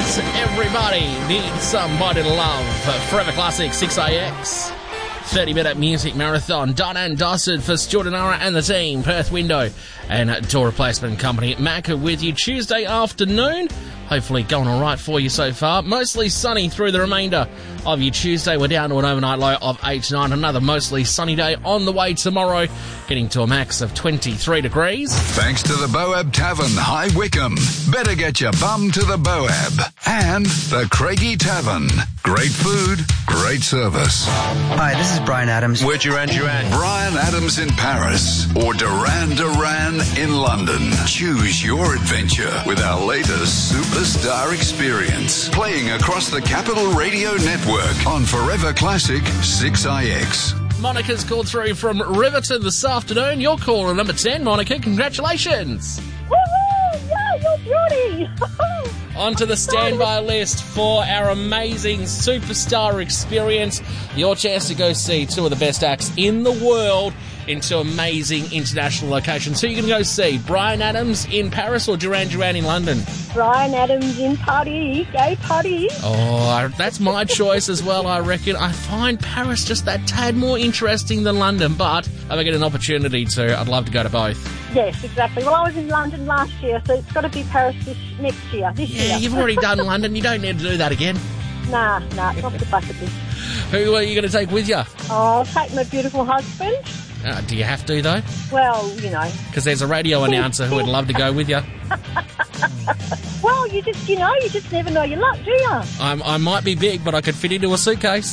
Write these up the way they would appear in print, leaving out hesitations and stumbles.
Everybody needs somebody to love. Forever Classic 6AX. 30-minute music marathon. Donna and Dossard for Jordanara and the team. Perth Window and door replacement company Macca with you Tuesday afternoon. Hopefully going all right for you so far. Mostly sunny through the remainder of your Tuesday. We're down to an overnight low of 8 to 9. Another mostly sunny day on the way tomorrow, getting to a max of 23 degrees. Thanks to the Boab Tavern, High Wycombe. Better get your bum to the Boab. And the Craigie Tavern. Great food, great service. Hi, this is Brian Adams. We're Duran Duran. Brian Adams in Paris or Duran Duran in London. Choose your adventure with our latest Superstar Experience. Playing across the Capital Radio Network on Forever Classic 6IX. Monica's called through from Riverton this afternoon. Your caller number 10, Monica. Congratulations. Woohoo! Yeah, you're beauty. Onto the standby list for our amazing Superstar Experience. Your chance to go see two of the best acts in the world into amazing international locations. Who are you going to go see? Brian Adams in Paris or Duran Duran in London? Brian Adams in Paris. Gay Paris. Oh, that's my choice as well, I reckon. I find Paris just that tad more interesting than London, but if I get an opportunity to, I'd love to go to both. Yes, exactly. Well, I was in London last year, so it's got to be Paris this year. Yeah, you've already done London. You don't need to do that again. Nah, it's off the bucket list. Who are you going to take with you? I'll take my beautiful husband. Do you have to, though? Well, you know. Because there's a radio announcer who would love to go with you. Well, you just never know your luck, do you? I might be big, but I could fit into a suitcase.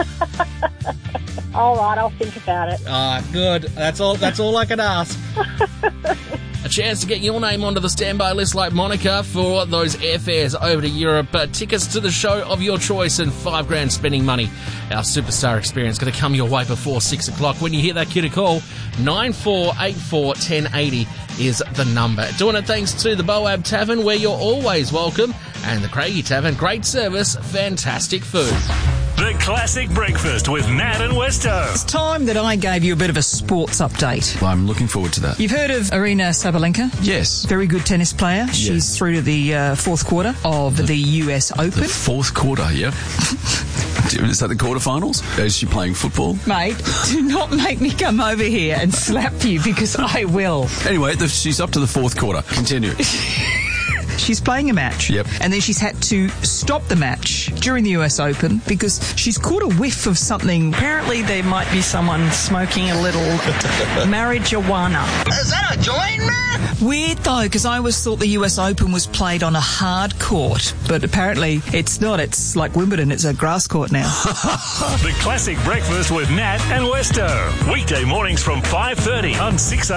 All right, I'll think about it. Good. That's all I can ask. A chance to get your name onto the standby list like Monica for those airfares over to Europe. Tickets to the show of your choice and $5,000 spending money. Our Superstar Experience going to come your way before 6 o'clock. When you hear that kid a call, 9484 1080 is the number. Doing it thanks to the Boab Tavern, where you're always welcome, and the Craigie Tavern. Great service, fantastic food. The Classic Breakfast with Nat and Westo. It's time that I gave you a bit of a sports update. I'm looking forward to that. You've heard of Arina Sabalenka? Yes. Very good tennis player. Yes. She's through to the fourth quarter of the US Open. The fourth quarter, yep. Is that the quarterfinals? Is she playing football? Mate, do not make me come over here and slap you, because I will. Anyway, she's up to the fourth quarter. Continue. She's playing a match. Yep. And then she's had to stop the match during the US Open because she's caught a whiff of something. Apparently there might be someone smoking a little marijuana. Is that a joint, man? Weird though, because I always thought the US Open was played on a hard court, but apparently it's not. It's like Wimbledon. It's a grass court now. The Classic Breakfast with Nat and Westo. Weekday mornings from 5:30 on 6